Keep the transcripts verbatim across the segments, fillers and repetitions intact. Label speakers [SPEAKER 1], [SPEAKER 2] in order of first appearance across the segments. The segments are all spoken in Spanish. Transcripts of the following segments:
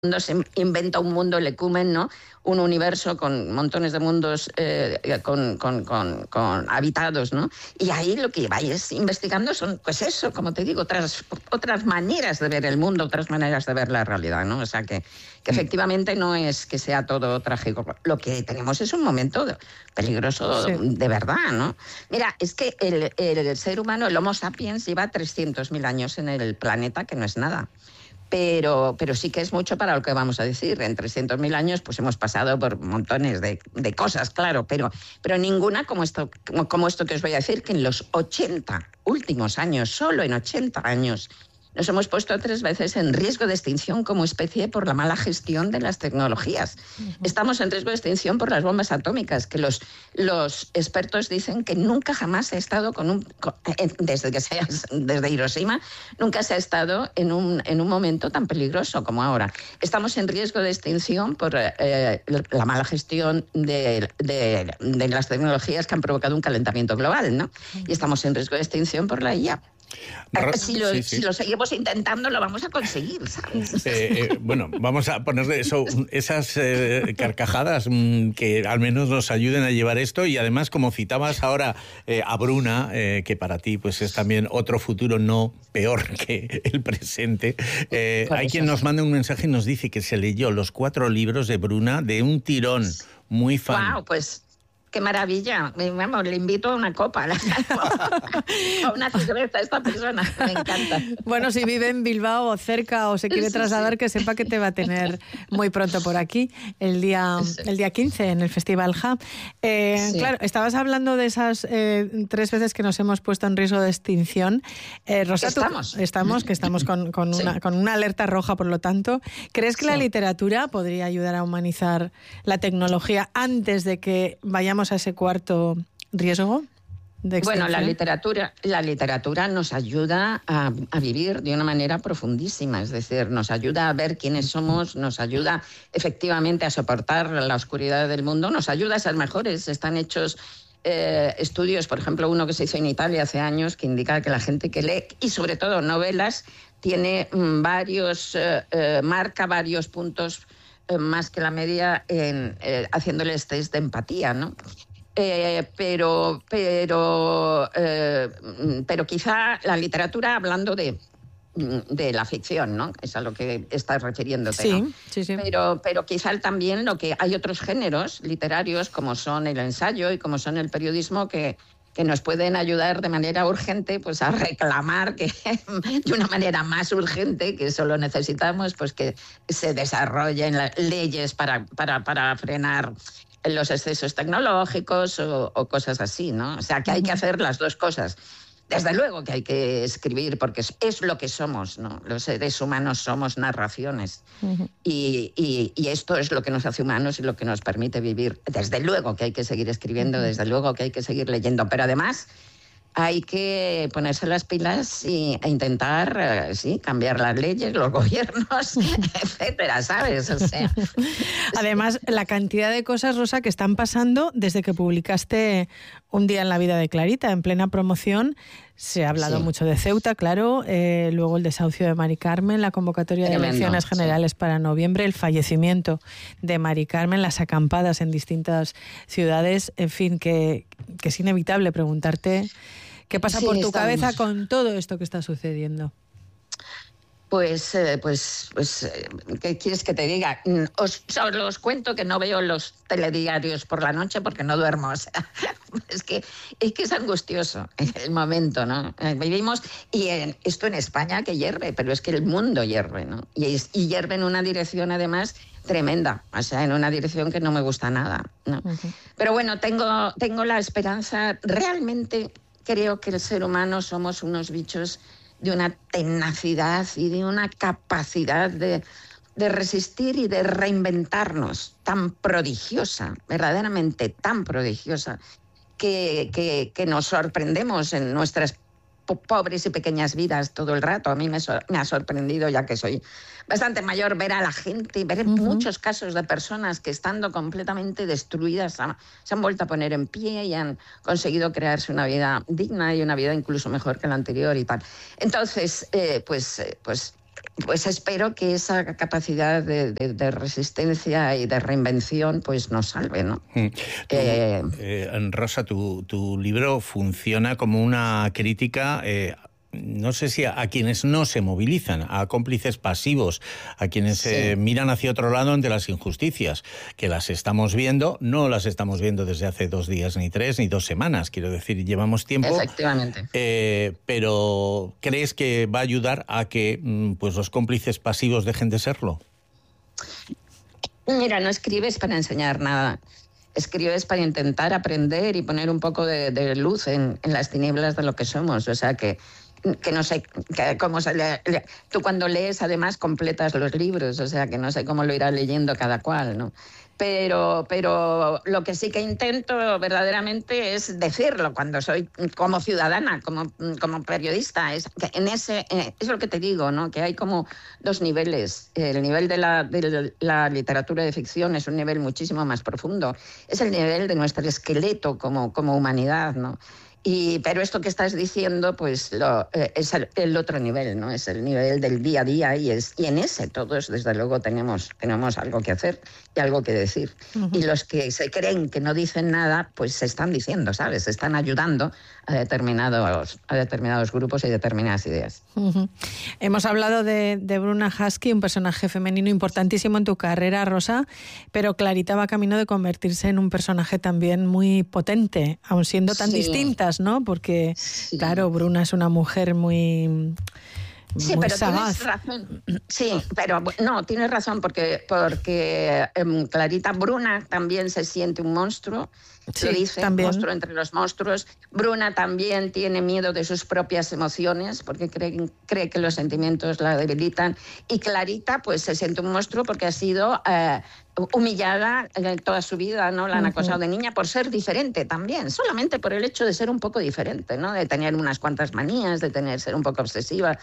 [SPEAKER 1] mundo se inventa un mundo, el ecumen, ¿no? Un universo con montones de mundos eh, con, con, con, con habitados, ¿no? Y ahí lo que vais investigando son, pues eso, como te digo, otras, otras maneras de ver el mundo, otras maneras de ver la realidad, ¿no? O sea, que, que efectivamente no es que sea todo trágico. Lo que tenemos es un momento peligroso, sí, de verdad, ¿no? Mira, es que el, el ser humano, el Homo sapiens, lleva trescientos mil años en el planeta, que no es nada. Pero, pero sí que es mucho para lo que vamos a decir. En trescientos mil años pues hemos pasado por montones de, de cosas, claro, pero, pero ninguna como esto, como, como esto que os voy a decir, que en los ochenta últimos años, solo en ochenta años, nos hemos puesto tres veces en riesgo de extinción como especie por la mala gestión de las tecnologías. Uh-huh. Estamos en riesgo de extinción por las bombas atómicas, que los, los expertos dicen que nunca jamás se ha estado con un... Con, desde que sea, desde Hiroshima, nunca se ha estado en un, en un momento tan peligroso como ahora. Estamos en riesgo de extinción por eh, la mala gestión de, de, de las tecnologías que han provocado un calentamiento global, ¿no? Uh-huh. Y estamos en riesgo de extinción por la I A. Si lo, sí, sí. si lo seguimos intentando, lo vamos a conseguir, ¿sabes?
[SPEAKER 2] Eh, eh, bueno, vamos a ponerle eso, esas eh, carcajadas mmm, que al menos nos ayuden a llevar esto. Y además, como citabas ahora eh, a Bruna, eh, que para ti pues es también otro futuro no peor que el presente, eh, hay quien nos manda un mensaje y nos dice que se leyó los cuatro libros de Bruna de un tirón, muy fan.
[SPEAKER 1] Wow, pues... ¡Qué maravilla! Vamos, le invito a una copa, a una cerveza a esta persona. Me encanta.
[SPEAKER 3] Bueno, si vive en Bilbao o cerca o se quiere sí, trasladar, sí. que sepa que te va a tener muy pronto por aquí, el día, sí. el día quince, en el Festival J A. Eh, sí. Claro, estabas hablando de esas eh, tres veces que nos hemos puesto en riesgo de extinción. Eh, Rosa,
[SPEAKER 1] estamos.
[SPEAKER 3] Tú, estamos, que estamos con, con, sí. una, con una alerta roja, por lo tanto. ¿Crees que sí. la literatura podría ayudar a humanizar la tecnología antes de que vayamos a ese cuarto riesgo de extinción?
[SPEAKER 1] Bueno, la literatura, la literatura nos ayuda a, a vivir de una manera profundísima, es decir, nos ayuda a ver quiénes somos, nos ayuda efectivamente a soportar la oscuridad del mundo, nos ayuda a ser mejores. Están hechos eh, estudios, por ejemplo, uno que se hizo en Italia hace años, que indica que la gente que lee, y sobre todo novelas, tiene mm, varios, eh, eh, marca varios puntos más que la media en, eh, haciéndoles test de empatía, ¿no? Eh, pero, pero, eh, pero quizá la literatura, hablando de, de la ficción, ¿no? Es a lo que estás refiriéndote,
[SPEAKER 3] sí,
[SPEAKER 1] ¿no?
[SPEAKER 3] sí, sí.
[SPEAKER 1] Pero, pero quizá también lo que hay otros géneros literarios, como son el ensayo y como son el periodismo, que que nos pueden ayudar de manera urgente pues a reclamar que de una manera más urgente, que solo necesitamos pues que se desarrollen las leyes para, para, para frenar los excesos tecnológicos o, o cosas así, ¿no? O sea, que hay que hacer las dos cosas. Desde luego que hay que escribir, porque es, es lo que somos, ¿no? Los seres humanos somos narraciones. Uh-huh. y, y, y esto es lo que nos hace humanos y lo que nos permite vivir. Desde luego que hay que seguir escribiendo, uh-huh. desde luego que hay que seguir leyendo, pero además hay que ponerse las pilas y, e intentar, uh, sí, cambiar las leyes, los gobiernos, etcétera, ¿sabes? O sea,
[SPEAKER 3] además, la cantidad de cosas, Rosa, que están pasando desde que publicaste Un día en la vida de Clarita, en plena promoción. Se ha hablado sí. mucho de Ceuta, claro, eh, luego el desahucio de Mari Carmen, la convocatoria de Tremendo, elecciones generales sí. para noviembre, el fallecimiento de Mari Carmen, las acampadas en distintas ciudades, en fin, que, que es inevitable preguntarte qué pasa sí, por tu estamos. cabeza con todo esto que está sucediendo.
[SPEAKER 1] Pues, eh, pues, pues, ¿qué quieres que te diga? Os, solo os cuento que no veo los telediarios por la noche porque no duermo. O sea, es que, es que es angustioso el momento, ¿no? Vivimos, y en, esto en España que hierve, pero es que el mundo hierve, ¿no? Y, es, y hierve en una dirección, además, tremenda. O sea, en una dirección que no me gusta nada, ¿no? Uh-huh. Pero bueno, tengo, tengo la esperanza. Realmente creo que el ser humano somos unos bichos de una tenacidad y de una capacidad de, de resistir y de reinventarnos tan prodigiosa, verdaderamente tan prodigiosa, que, que, que nos sorprendemos en nuestras pobres y pequeñas vidas todo el rato. A mí me, so, me ha sorprendido, ya que soy bastante mayor, ver a la gente, ver uh-huh. muchos casos de personas que, estando completamente destruidas, ha, se han vuelto a poner en pie y han conseguido crearse una vida digna y una vida incluso mejor que la anterior y tal. Entonces, eh, pues, eh, pues pues espero que esa capacidad de, de, de resistencia y de reinvención pues nos salve, ¿no?
[SPEAKER 2] Mm. Tú, eh, eh, Rosa, tu, tu libro funciona como una crítica... Eh, no sé si a, a quienes no se movilizan, a cómplices pasivos, a quienes sí. eh, miran hacia otro lado ante las injusticias, que las estamos viendo, no las estamos viendo desde hace dos días, ni tres, ni dos semanas, quiero decir, llevamos tiempo.
[SPEAKER 1] Efectivamente.
[SPEAKER 2] Eh, pero ¿crees que va a ayudar a que pues los cómplices pasivos dejen de serlo?
[SPEAKER 1] Mira, no escribes para enseñar nada. Escribes para intentar aprender y poner un poco de, de luz en, en las tinieblas de lo que somos. O sea que... que no sé que, cómo se le, le, tú cuando lees además completas los libros, o sea que no sé cómo lo irá leyendo cada cual, ¿no? Pero, pero lo que sí que intento verdaderamente es decirlo cuando soy como ciudadana, como, como periodista. Es, que en ese, es lo que te digo, ¿no? Que hay como dos niveles. El nivel de la, de la literatura de ficción es un nivel muchísimo más profundo. Es el nivel de nuestro esqueleto como, como humanidad, ¿no? Y, pero esto que estás diciendo, pues lo, eh, es el, el otro nivel, ¿no? Es el nivel del día a día y, es, y en ese todos, desde luego, tenemos, tenemos algo que hacer y algo que decir. Uh-huh. Y los que se creen que no dicen nada, pues se están diciendo, ¿sabes? Se están ayudando a determinados, a determinados grupos y determinadas ideas.
[SPEAKER 3] Uh-huh. Hemos hablado de, de Bruna Husky, un personaje femenino importantísimo en tu carrera, Rosa, pero Clarita va camino de convertirse en un personaje también muy potente, aun siendo tan sí. distintas, ¿no? Porque, sí. claro, Bruna es una mujer muy...
[SPEAKER 1] Sí,
[SPEAKER 3] muy
[SPEAKER 1] pero
[SPEAKER 3] sagaz.
[SPEAKER 1] Tienes razón. Sí, pero no, tienes razón porque, porque um, Clarita Bruna también se siente un monstruo, sí, lo dice, también. Monstruo entre los monstruos. Bruna también tiene miedo de sus propias emociones porque cree, cree que los sentimientos la debilitan. Y Clarita pues se siente un monstruo porque ha sido eh, humillada toda su vida, ¿no? La han acosado de niña por ser diferente también, solamente por el hecho de ser un poco diferente, ¿no? De tener unas cuantas manías, de tener ser un poco obsesiva.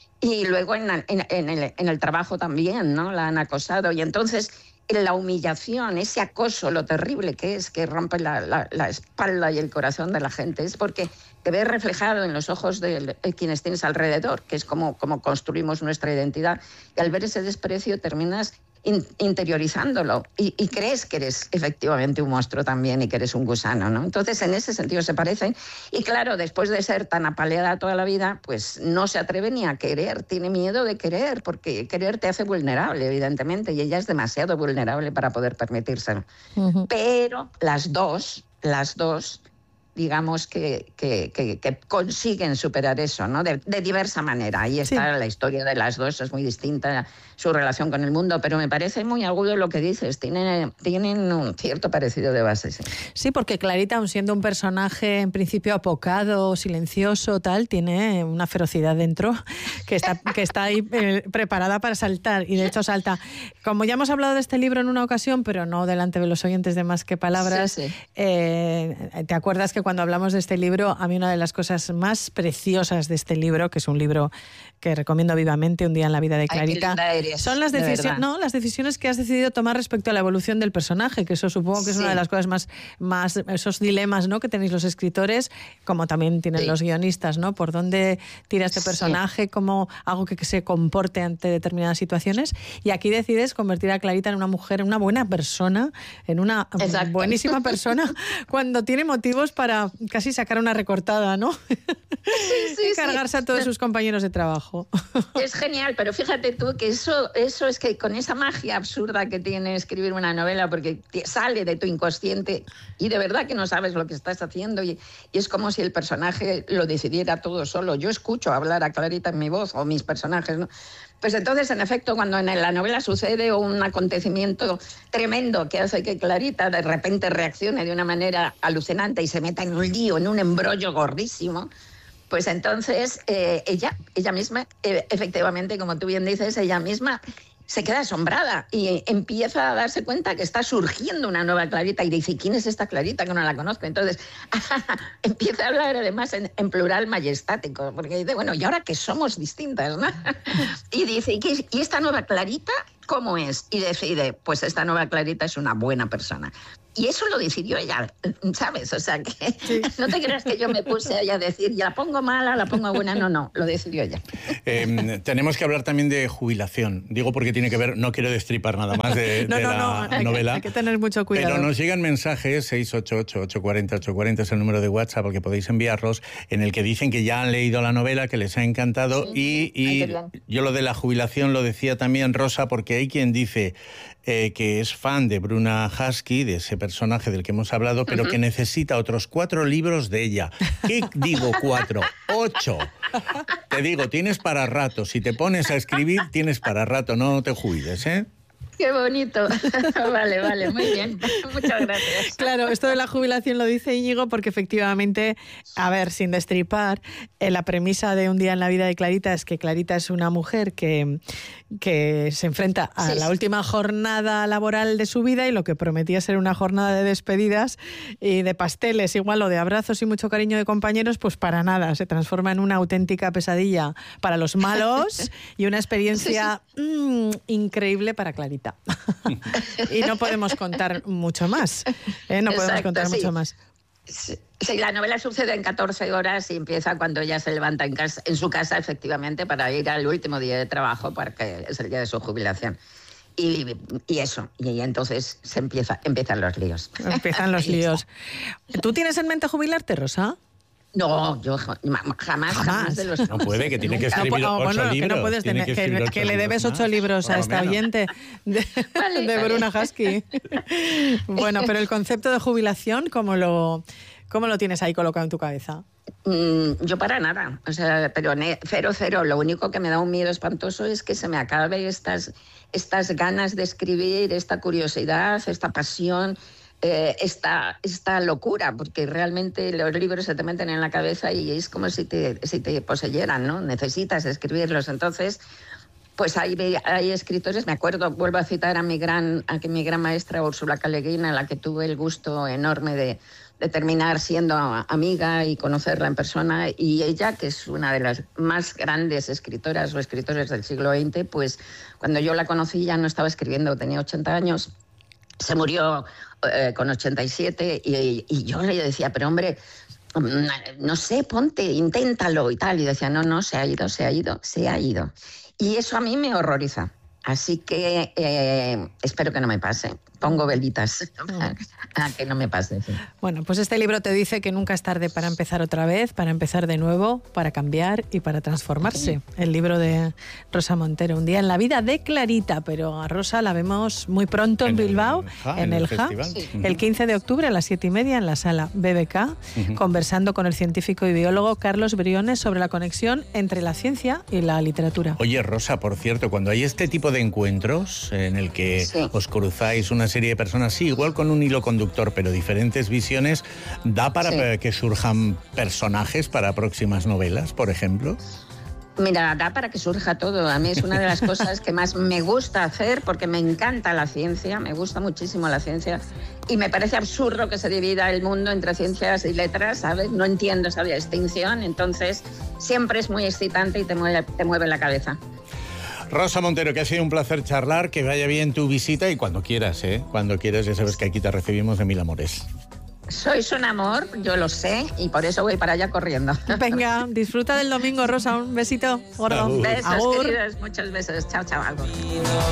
[SPEAKER 1] Y luego en, en, en, el, en el trabajo también, ¿no? La han acosado. Y entonces la humillación, ese acoso, lo terrible que es, que rompe la, la, la espalda y el corazón de la gente, es porque te ves reflejado en los ojos de, de quienes tienes alrededor, que es como, como construimos nuestra identidad. Y al ver ese desprecio terminas in, interiorizándolo y, y crees que eres efectivamente un monstruo también y que eres un gusano, ¿no? Entonces, en ese sentido se parecen. Y claro, después de ser tan apaleada toda la vida, pues no se atreve ni a querer, tiene miedo de querer, porque querer te hace vulnerable, evidentemente, y ella es demasiado vulnerable para poder permitírselo. Uh-huh. Pero las dos, las dos... digamos que, que, que, que consiguen superar eso, ¿no? De, de diversa manera. Ahí está sí. La historia de las dos, es muy distinta su relación con el mundo, pero me parece muy agudo lo que dices, tienen, tienen un cierto parecido de base. Sí.
[SPEAKER 3] sí, porque Clarita, aun siendo un personaje en principio apocado, silencioso, tal, tiene una ferocidad dentro que está, que está ahí eh, preparada para saltar, y de hecho salta. Como ya hemos hablado de este libro en una ocasión, pero no delante de los oyentes de Más que Palabras, sí, sí. Eh, ¿te acuerdas que cuando hablamos de este libro, a mí una de las cosas más preciosas de este libro, que es un libro que recomiendo vivamente, Un día en la vida de Clarita,
[SPEAKER 1] Ay,
[SPEAKER 3] son las decisiones, no, las decisiones que has decidido tomar respecto a la evolución del personaje, que eso supongo que es sí. una de las cosas más, más, esos dilemas, ¿no?, que tenéis los escritores, como también tienen sí. los guionistas, ¿no? Por dónde tira este personaje, sí. cómo hago que, que se comporte ante determinadas situaciones, y aquí decides convertir a Clarita en una mujer, en una buena persona, en una Exacto. buenísima persona, cuando tiene motivos para casi sacar una recortada, ¿no?
[SPEAKER 1] Sí, sí,
[SPEAKER 3] y cargarse sí. a todos sus compañeros de trabajo.
[SPEAKER 1] Es genial, pero fíjate tú que eso, eso es que con esa magia absurda que tiene escribir una novela, porque sale de tu inconsciente y de verdad que no sabes lo que estás haciendo, y, y es como si el personaje lo decidiera todo solo. Yo escucho hablar a Clarita en mi voz, o mis personajes, ¿no? Pues entonces, en efecto, cuando en la novela sucede un acontecimiento tremendo que hace que Clarita de repente reaccione de una manera alucinante y se meta en un lío, en un embrollo gordísimo, pues entonces eh, ella, ella misma, eh, efectivamente, como tú bien dices, ella misma se queda asombrada y empieza a darse cuenta que está surgiendo una nueva Clarita y dice, ¿quién es esta Clarita que no la conozco? Entonces empieza a hablar además en, en plural majestático, porque dice, bueno, ¿y ahora que somos distintas, no? Y dice, ¿y, qué, ¿y esta nueva Clarita cómo es? Y decide, pues esta nueva Clarita es una buena persona. Y eso lo decidió ella, ¿sabes? O sea, que
[SPEAKER 3] sí.
[SPEAKER 1] no te creas que yo me puse ahí a decir, ya la pongo mala, la pongo buena. No, no, lo decidió ella.
[SPEAKER 2] Eh, tenemos que hablar también de jubilación. Digo porque tiene que ver, no quiero destripar nada más de,
[SPEAKER 3] no,
[SPEAKER 2] de
[SPEAKER 3] no,
[SPEAKER 2] la
[SPEAKER 3] no,
[SPEAKER 2] novela.
[SPEAKER 3] Hay que tener mucho cuidado.
[SPEAKER 2] Pero nos llegan mensajes, seis ocho ocho, ocho cuatro cero, ocho cuatro cero es el número de WhatsApp al que podéis enviarlos, en el que dicen que ya han leído la novela, que les ha encantado. Sí. Y, y Ay, yo lo de la jubilación lo decía también, Rosa, porque hay quien dice eh, que es fan de Bruna Husky, de ese personaje del que hemos hablado, pero uh-huh. que necesita otros cuatro libros de ella. ¿Qué digo cuatro? Ocho. Te digo, tienes para rato. Si te pones a escribir, tienes para rato. No, no te jubiles, ¿eh?
[SPEAKER 1] Qué bonito. Vale, vale, muy bien. Muchas gracias.
[SPEAKER 3] Claro, esto de la jubilación lo dice Íñigo porque efectivamente, a ver, sin destripar, eh, la premisa de Un día en la vida de Clarita es que Clarita es una mujer que, que se enfrenta a sí, la sí. última jornada laboral de su vida y lo que prometía ser una jornada de despedidas y de pasteles igual o de abrazos y mucho cariño de compañeros, pues para nada, se transforma en una auténtica pesadilla para los malos y una experiencia sí, sí. Mmm, increíble para Clarita. Y no podemos contar mucho más. ¿eh? No podemos Exacto, contar sí. mucho más.
[SPEAKER 1] Sí, la novela sucede en catorce horas y empieza cuando ella se levanta en, casa, en su casa, efectivamente, para ir al último día de trabajo, porque es el día de su jubilación. Y, y eso, y entonces se empieza, empiezan los líos.
[SPEAKER 3] Empiezan los líos. ¿Tú tienes en mente jubilarte, Rosa?
[SPEAKER 1] No, yo jamás, jamás, jamás de los...
[SPEAKER 2] No puede, que tiene que escribir no, ocho
[SPEAKER 3] bueno,
[SPEAKER 2] libros.
[SPEAKER 3] Que no puedes tener, que, que, que le debes ocho libros a esta oyente de, vale, de vale. Bruna Husky. Bueno, pero el concepto de jubilación, ¿cómo lo, cómo lo tienes ahí colocado en tu cabeza?
[SPEAKER 1] Mm, yo para nada, o sea, pero ne, cero, cero. Lo único que me da un miedo espantoso es que se me acabe estas, estas ganas de escribir, esta curiosidad, esta pasión... Eh, esta, esta locura, porque realmente los libros se te meten en la cabeza y es como si te, si te poseyeran, ¿no? Necesitas escribirlos. Entonces, pues hay, hay escritores, me acuerdo, vuelvo a citar a mi gran, a mi gran maestra Úrsula K. Le Guin, a la que tuve el gusto enorme de, de terminar siendo amiga y conocerla en persona, y ella, que es una de las más grandes escritoras o escritores del siglo veinte, pues cuando yo la conocí ya no estaba escribiendo, tenía ochenta años, se murió eh, con ochenta y siete y, y yo le decía, pero hombre, no sé, ponte, inténtalo y tal. Y decía, no, no, se ha ido, se ha ido, se ha ido. Y eso a mí me horroriza. Así que eh, espero que no me pase. Pongo velitas a que no me pase. Sí.
[SPEAKER 3] Bueno, pues este libro te dice que nunca es tarde para empezar otra vez, para empezar de nuevo, para cambiar y para transformarse. Sí. El libro de Rosa Montero, Un día en la vida de Clarita, pero a Rosa la vemos muy pronto en, en Bilbao, el, ja, en, en el J A, sí. el quince de octubre a las siete y media en la sala B B K, uh-huh. conversando con el científico y biólogo Carlos Briones sobre la conexión entre la ciencia y la literatura.
[SPEAKER 2] Oye, Rosa, por cierto, cuando hay este tipo de encuentros en el que sí. os cruzáis una serie de personas, sí, igual con un hilo conductor, pero diferentes visiones, ¿da para sí. que surjan personajes para próximas novelas, por ejemplo?
[SPEAKER 1] Mira, da para que surja todo. A mí es una de las cosas que más me gusta hacer porque me encanta la ciencia, me gusta muchísimo la ciencia y me parece absurdo que se divida el mundo entre ciencias y letras, ¿sabes? No entiendo esa distinción, entonces siempre es muy excitante y te mueve, te mueve la cabeza.
[SPEAKER 2] Rosa Montero, que ha sido un placer charlar, que vaya bien tu visita y cuando quieras, ¿eh? Cuando quieras, ya sabes que aquí te recibimos de mil amores.
[SPEAKER 1] Sois un amor, yo lo sé, y por eso voy para allá corriendo.
[SPEAKER 3] Venga, disfruta del domingo, Rosa, un besito gordo.
[SPEAKER 1] Besos, queridos, muchos besos. Chao, chao.